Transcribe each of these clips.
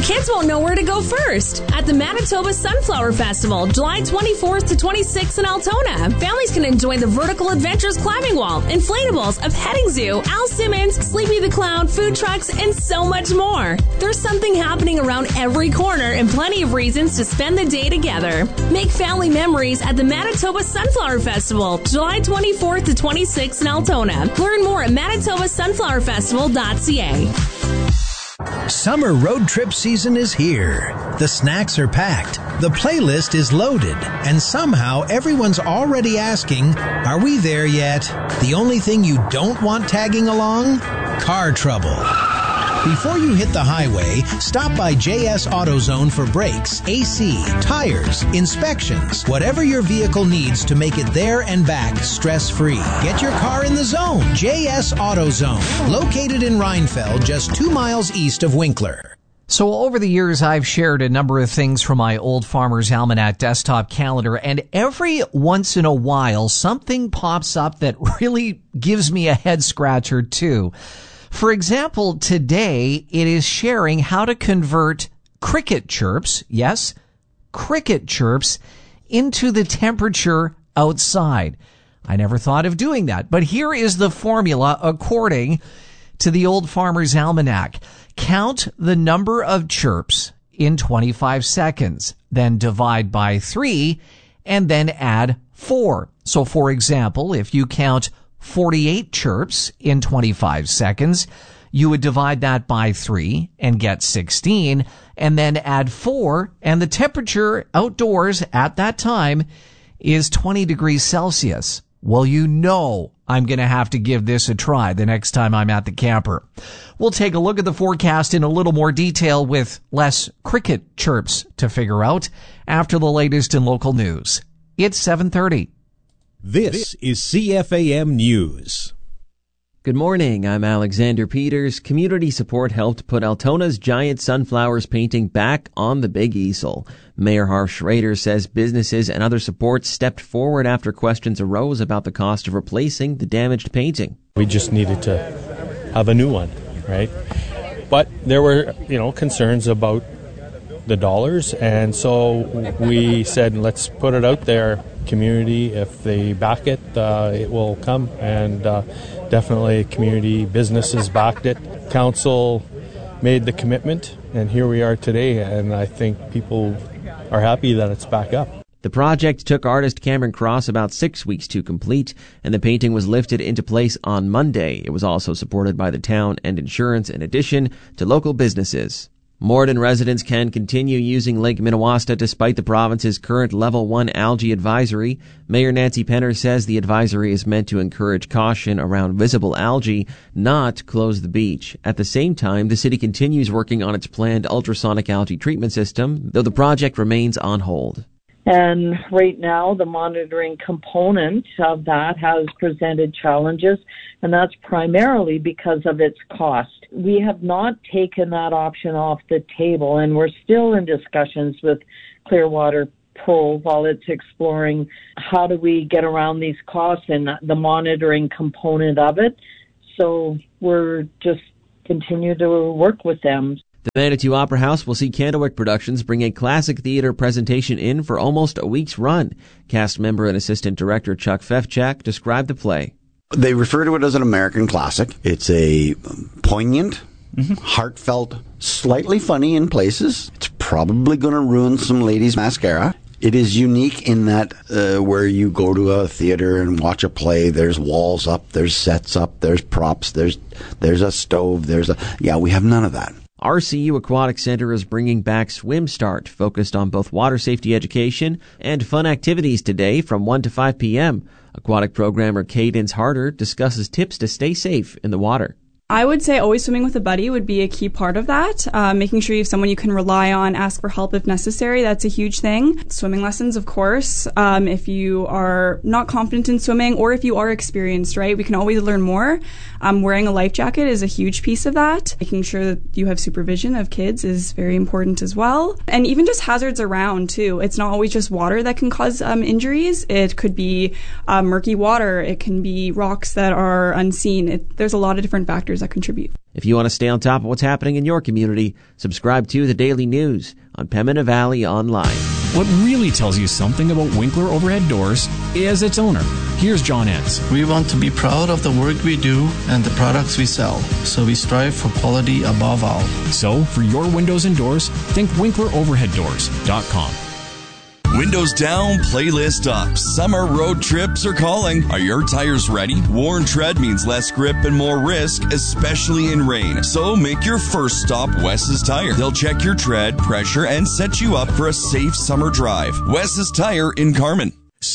Kids won't know where to go first. At the Manitoba Sunflower Festival, July 24th to 26th in Altona, families can enjoy the Vertical Adventures climbing wall, inflatables, a petting zoo, Al Simmons, Sleepy the Clown, food trucks, and so much more. There's something happening around every corner and plenty of reasons to spend the day together. Make family memories at the Manitoba Sunflower Festival, July 24th to 26th in Altona. Learn more at manitobasunflowerfestival.ca. Summer road trip season is here. The snacks are packed, the playlist is loaded, and somehow everyone's already asking, are we there yet? The only thing you don't want tagging along? Car trouble. Before you hit the highway, stop by JS AutoZone for brakes, AC, tires, inspections, whatever your vehicle needs to make it there and back stress-free. Get your car in the zone. JS AutoZone, located in Rhinefeld, just 2 miles east of Winkler. So over the years, I've shared a number of things from my Old Farmer's Almanac desktop calendar, and every once in a while, something pops up that really gives me a head scratcher too. For example, today it is sharing how to convert cricket chirps, yes, cricket chirps, into the temperature outside. I never thought of doing that, but here is the formula according to the Old Farmer's Almanac. Count the number of chirps in 25 seconds, then divide by 3, and then add 4. So, for example, if you count 48 chirps in 25 seconds, you would divide that by 3 and get 16, and then add 4, and the temperature outdoors at that time is 20 degrees Celsius. Well, you know I'm going to have to give this a try the next time I'm at the camper. We'll take a look at the forecast in a little more detail with less cricket chirps to figure out after the latest in local news. It's 7:30. This is CFAM News. Good morning, I'm Alexander Peters. Community support helped put Altona's giant sunflowers painting back on the big easel. Mayor Harv Schrader says businesses and other supports stepped forward after questions arose about the cost of replacing the damaged painting. We just needed to have a new one, right? But there were, concerns about the dollars, and so we said, let's put it out there. Community, if they back it, it will come, and definitely community businesses backed it. Council made the commitment, and here we are today, and I think people are happy that it's back up. The project took artist Cameron Cross about 6 weeks to complete, and the painting was lifted into place on Monday. It was also supported by the town and insurance in addition to local businesses. Morden residents can continue using Lake Minnewaska despite the province's current Level 1 algae advisory. Mayor Nancy Penner says the advisory is meant to encourage caution around visible algae, not close the beach. At the same time, the city continues working on its planned ultrasonic algae treatment system, though the project remains on hold. And right now, the monitoring component of that has presented challenges, and that's primarily because of its cost. We have not taken that option off the table, and we're still in discussions with Clearwater Pro while it's exploring how do we get around these costs and the monitoring component of it. So we're just continue to work with them. The Manitou Opera House will see Candlewick Productions bring a classic theater presentation in for almost a week's run. Cast member and assistant director Chuck Fefchak described the play. They refer to it as an American classic. It's a poignant, heartfelt, slightly funny in places. It's probably going to ruin some ladies' mascara. It is unique in that where you go to a theater and watch a play, there's walls up, there's sets up, there's props, there's a stove, we have none of that. RCU Aquatic Center is bringing back Swim Start, focused on both water safety education and fun activities today from 1 to 5 p.m. Aquatic programmer Cadence Harder discusses tips to stay safe in the water. I would say always swimming with a buddy would be a key part of that. Making sure you have someone you can rely on, ask for help if necessary. That's a huge thing. Swimming lessons, of course. If you are not confident in swimming or if you are experienced, right, we can always learn more. Wearing a life jacket is a huge piece of that. Making sure that you have supervision of kids is very important as well. And even just hazards around, too. It's not always just water that can cause injuries. It could be murky water. It can be rocks that are unseen. There's a lot of different factors factors that contribute. If you want to stay on top of what's happening in your community, subscribe to The Daily News on Pembina Valley Online. What really tells you something about Winkler Overhead Doors is its owner. Here's John Entz. We want to be proud of the work we do and the products we sell, so we strive for quality above all. So, for your windows and doors, think WinklerOverheadDoors.com. Windows down, playlist up. Summer road trips are calling. Are your tires ready? Worn tread means less grip and more risk, especially in rain. So make your first stop Wes's Tire. They'll check your tread, pressure, and set you up for a safe summer drive. Wes's Tire in Carmen.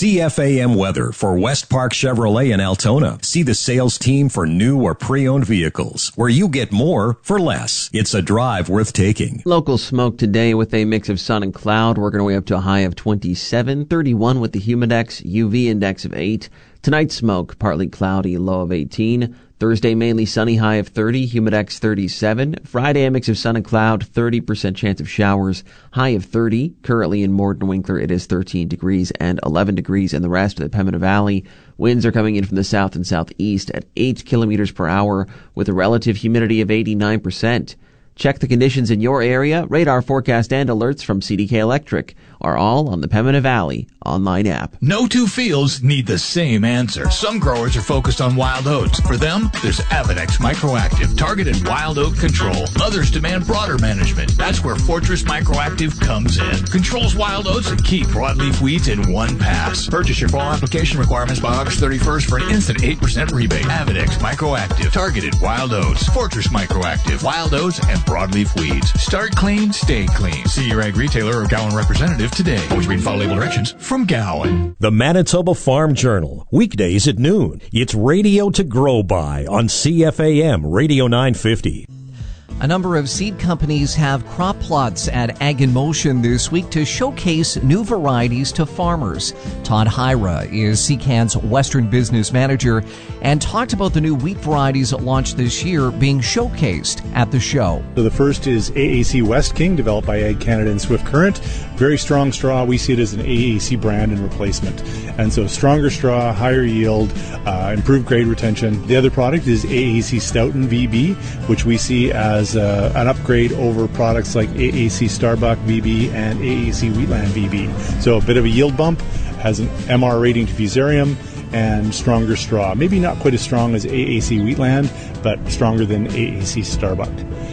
CFAM weather for West Park Chevrolet in Altona. See the sales team for new or pre-owned vehicles, where you get more for less. It's a drive worth taking. Local smoke today with a mix of sun and cloud, working our way up to a high of 27, 31 with the humidex, UV index of 8. Tonight smoke, partly cloudy, low of 18. Thursday, mainly sunny, high of 30, humidex 37. Friday, a mix of sun and cloud, 30% chance of showers, high of 30. Currently in Morden Winkler, it is 13 degrees and 11 degrees in the rest of the Pembina Valley. Winds are coming in from the south and southeast at 8 kilometers per hour with a relative humidity of 89%. Check the conditions in your area. Radar forecast and alerts from CDK Electric are all on the Pembina Valley online app. No two fields need the same answer. Some growers are focused on wild oats. For them, there's Avenex Microactive, targeted wild oat control. Others demand broader management. That's where Fortress Microactive comes in. Controls wild oats and key broadleaf weeds in one pass. Purchase your fall application requirements by August 31st for an instant 8% rebate. Avenex Microactive, targeted wild oats. Fortress Microactive, wild oats and broadleaf weeds. Start clean, stay clean. See your ag retailer or Gowan representative today. Always read and follow label directions from Gowan. The Manitoba Farm Journal, weekdays at noon. It's radio to grow by on CFAM Radio 950. A number of seed companies have crop plots at Ag in Motion this week to showcase new varieties to farmers. Todd Hyra is CCAN's Western Business Manager and talked about the new wheat varieties that launched this year being showcased at the show. So the first is AAC West King, developed by Ag Canada and Swift Current. Very strong straw. We see it as an AAC brand and replacement. And so stronger straw, higher yield, improved grade retention. The other product is AAC Stoughton VB, which we see as an upgrade over products like AAC Starbuck VB and AAC Wheatland VB. So a bit of a yield bump, has an MR rating to Fusarium, and stronger straw. Maybe not quite as strong as AAC Wheatland, but stronger than AAC Starbuck.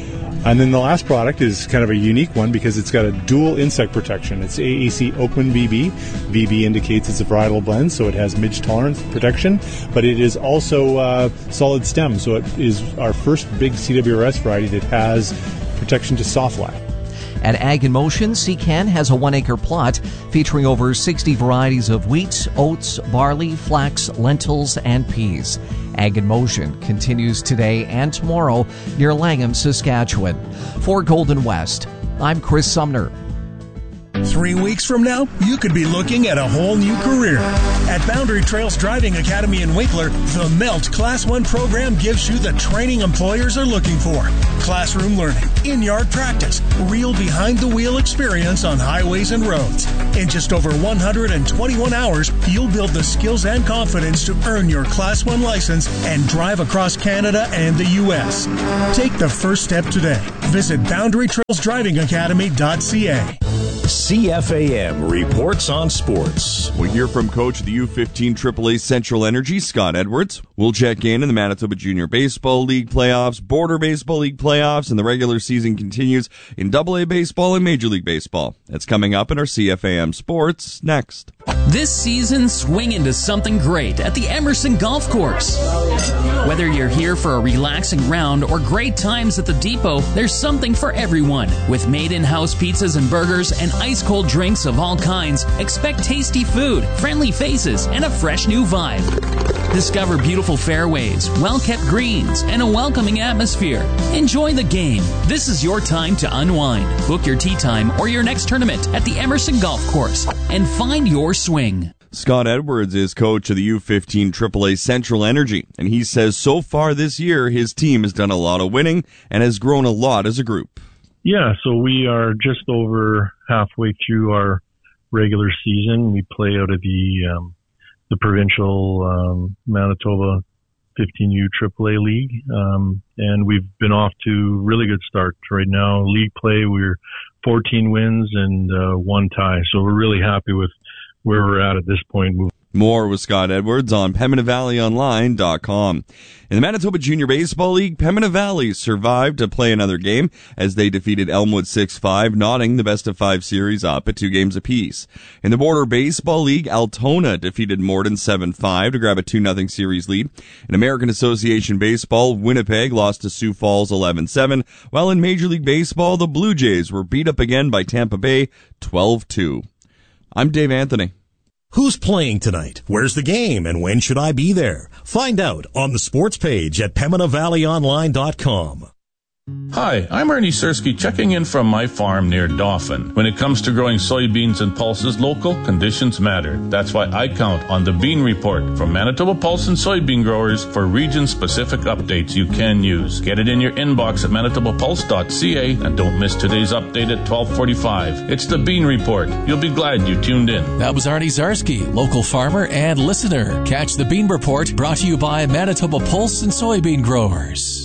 And then the last product is kind of a unique one because it's got a dual insect protection. It's AAC Oakman VB. VB indicates it's a varietal blend, so it has midge tolerance protection, but it is also solid stem, so it is our first big CWRS variety that has protection to softlac. At Ag in Motion, CCAN has a 1-acre plot featuring over 60 varieties of wheat, oats, barley, flax, lentils, and peas. Ag in Motion continues today and tomorrow near Langham, Saskatchewan. For Golden West, I'm Chris Sumner. 3 weeks from now, you could be looking at a whole new career. At Boundary Trails Driving Academy in Winkler, the MELT Class 1 program gives you the training employers are looking for. Classroom learning, in-yard practice, real behind-the-wheel experience on highways and roads. In just over 121 hours, you'll build the skills and confidence to earn your Class 1 license and drive across Canada and the U.S. Take the first step today. Visit BoundaryTrailsDrivingAcademy.ca. CFAM reports on sports. We'll hear from coach of the U15 AAA Central Energy, Scott Edwards. We'll check in the Manitoba Junior Baseball League playoffs, Border Baseball League playoffs, and the regular season continues in AA Baseball and Major League Baseball. That's coming up in our CFAM Sports next. This season, swing into something great at the Emerson Golf Course. Whether you're here for a relaxing round or great times at the depot, there's something for everyone. With made-in-house pizzas and burgers and ice-cold drinks of all kinds, expect tasty food, friendly faces, and a fresh new vibe. Discover beautiful fairways, well-kept greens, and a welcoming atmosphere. Enjoy the game. This is your time to unwind. Book your tee time or your next tournament at the Emerson Golf Course and find your swing. Scott Edwards is coach of the U15 AAA Central Energy, and he says so far this year his team has done a lot of winning and has grown a lot as a group. Yeah, so we are just over halfway through our regular season. We play out of the provincial Manitoba 15U AAA League. And we've been off to really good start right now. League play, we're 14 wins and 1 tie. So we're really happy with where we're at this point. More with Scott Edwards on PembinaValleyOnline.com. In the Manitoba Junior Baseball League, Pembina Valley survived to play another game as they defeated Elmwood 6-5, knotting the best-of-5 series up at 2 games apiece. In the Border Baseball League, Altona defeated Morden 7-5 to grab a 2-0 series lead. In American Association Baseball, Winnipeg lost to Sioux Falls 11-7, while in Major League Baseball, the Blue Jays were beat up again by Tampa Bay 12-2. I'm Dave Anthony. Who's playing tonight? Where's the game? And when should I be there? Find out on the sports page at PembinaValleyOnline.com. Hi, I'm Ernie Sersky checking in from my farm near Dauphin. When it comes to growing soybeans and pulses, local conditions matter. That's why I count on the Bean Report from Manitoba Pulse and soybean growers for region-specific updates you can use. Get it in your inbox at manitobapulse.ca and don't miss today's update at 12:45. It's the Bean Report. You'll be glad you tuned in. That was Arnie Zarsky, local farmer and listener. Catch the Bean Report brought to you by Manitoba Pulse and soybean growers.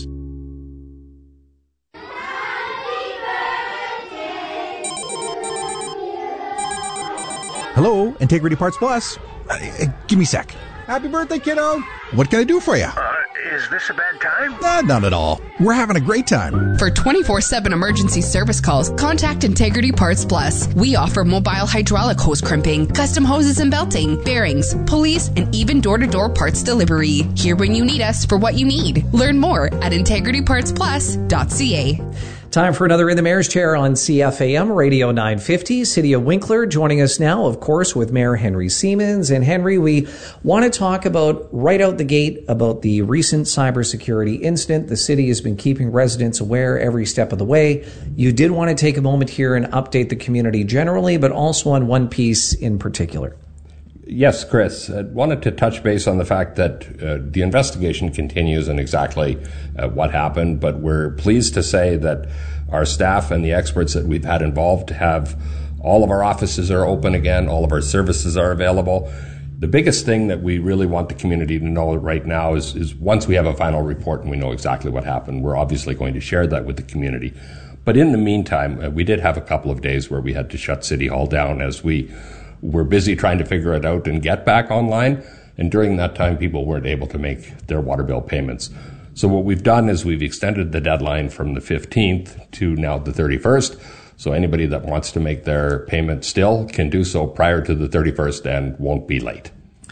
Hello, Integrity Parts Plus. Give me a sec. Happy birthday, kiddo. What can I do for you? Is this a bad time? Not at all. We're having a great time. For 24/7 emergency service calls, contact Integrity Parts Plus. We offer mobile hydraulic hose crimping, custom hoses and belting, bearings, pulleys, and even door-to-door parts delivery. Here when you need us for what you need. Learn more at integritypartsplus.ca. Time for another In the Mayor's Chair on CFAM Radio 950. City of Winkler joining us now, of course, with Mayor Henry Siemens. And Henry, we want to talk about right out the gate about the recent cybersecurity incident. The city has been keeping residents aware every step of the way. You did want to take a moment here and update the community generally, but also on one piece in particular. Yes, Chris. I wanted to touch base on the fact that the investigation continues and exactly what happened, but we're pleased to say that our staff and the experts that we've had involved have all of our offices are open again, all of our services are available. The biggest thing that we really want the community to know right now is once we have a final report and we know exactly what happened, we're obviously going to share that with the community. But in the meantime, we did have a couple of days where we had to shut City Hall down as we were busy trying to figure it out and get back online. And during that time, people weren't able to make their water bill payments. So what we've done is we've extended the deadline from the 15th to now the 31st. So anybody that wants to make their payment still can do so prior to the 31st and won't be late.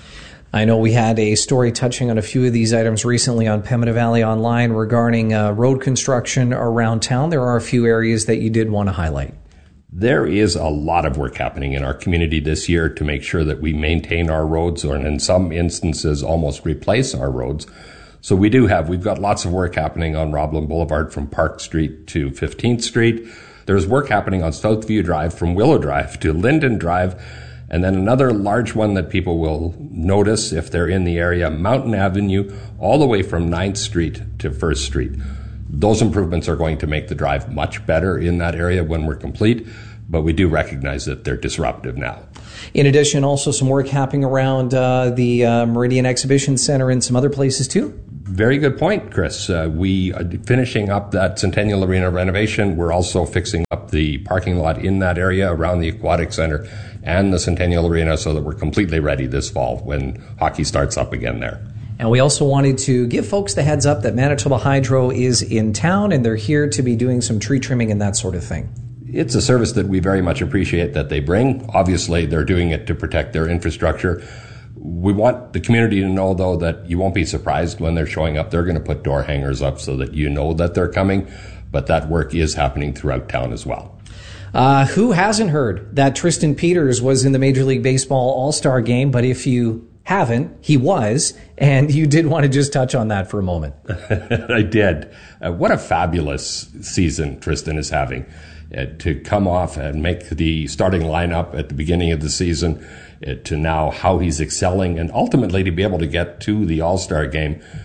I know we had a story touching on a few of these items recently on Pembina Valley Online regarding road construction around town. There are a few areas that you did want to highlight. There is a lot of work happening in our community this year to make sure that we maintain our roads, or in some instances almost replace our roads. So we've got lots of work happening on Roblin Boulevard from Park Street to 15th Street. There's work happening on Southview Drive from Willow Drive to Linden Drive. And then another large one that people will notice if they're in the area, Mountain Avenue, all the way from 9th Street to 1st Street. Those improvements are going to make the drive much better in that area when we're complete, but we do recognize that they're disruptive now. In addition, also some work happening around the Meridian Exhibition Center and some other places too? Very good point, Chris. We are finishing up that Centennial Arena renovation. We're also fixing up the parking lot in that area around the Aquatic Center and the Centennial Arena so that we're completely ready this fall when hockey starts up again there. And we also wanted to give folks the heads up that Manitoba Hydro is in town and they're here to be doing some tree trimming and that sort of thing. It's a service that we very much appreciate that they bring. Obviously, they're doing it to protect their infrastructure. We want the community to know, though, that you won't be surprised when they're showing up. They're going to put door hangers up so that you know that they're coming, but that work is happening throughout town as well. Who hasn't heard that Tristan Peters was in the Major League Baseball All-Star game? But if you haven't, he was, and you did want to just touch on that for a moment. I did. What a fabulous season Tristan is having. To come off and make the starting lineup at the beginning of the season, to now how he's excelling, and ultimately to be able to get to the All-Star game.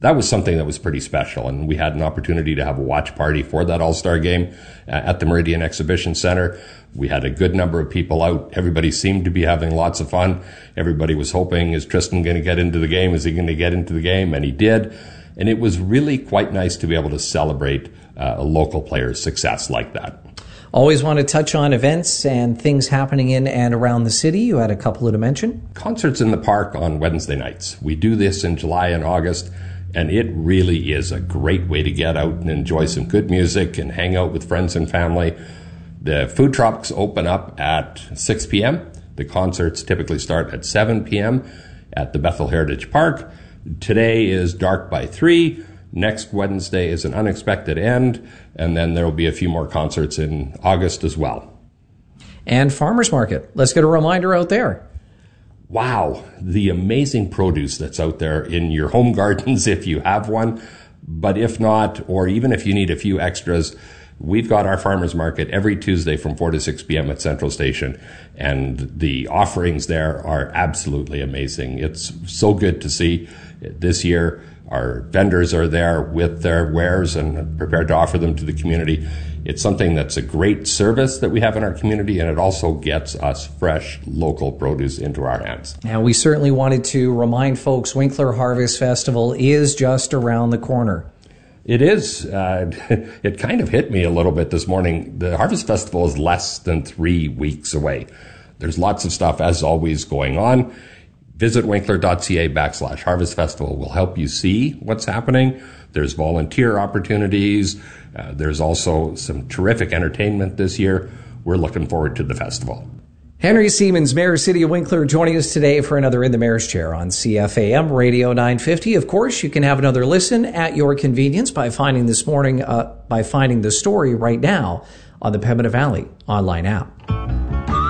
that was something that was pretty special. And we had an opportunity to have a watch party for that All-Star game at the Meridian Exhibition Center. We had a good number of people out. Everybody seemed to be having lots of fun. Everybody was hoping, is Tristan going to get into the game? Is he going to get into the game? And he did. And it was really quite nice to be able to celebrate a local player's success like that. Always want to touch on events and things happening in and around the city. You had a couple to mention. Concerts in the park on Wednesday nights. We do this in July and August, and it really is a great way to get out and enjoy some good music and hang out with friends and family. The food trucks open up at 6 p.m. The concerts typically start at 7 p.m. at the Bethel Heritage Park. Today is dark by 3. Next Wednesday is an unexpected end, and then there will be a few more concerts in August as well. And Farmers Market. Let's get a reminder out there. Wow, the amazing produce that's out there in your home gardens if you have one. But if not, or even if you need a few extras, we've got our Farmers Market every Tuesday from 4 to 6 p.m. at Central Station, and the offerings there are absolutely amazing. It's so good to see. This year, our vendors are there with their wares and prepared to offer them to the community. It's something that's a great service that we have in our community, and it also gets us fresh local produce into our hands. Now, we certainly wanted to remind folks Winkler Harvest Festival is just around the corner. It is. It kind of hit me a little bit this morning. The Harvest Festival is less than 3 weeks away. There's lots of stuff, as always, going on. Visit winkler.ca/Harvest Festival. Will help you see what's happening. There's volunteer opportunities. There's also some terrific entertainment this year. We're looking forward to the festival. Henry Siemens, Mayor City of Winkler, joining us today for another In the Mayor's Chair on CFAM Radio 950. Of course, you can have another listen at your convenience by finding the story right now on the Pembina Valley online app.